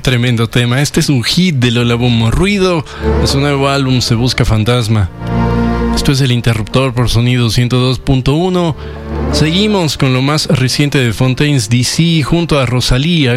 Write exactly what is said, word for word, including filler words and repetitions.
tremendo tema. Este es un hit de Lola Bombo. Ruido, de su nuevo álbum Se Busca Fantasma. Esto es El Interruptor por Sonido ciento dos punto uno. Seguimos con lo más reciente de Fontaines D C junto a Rosalía.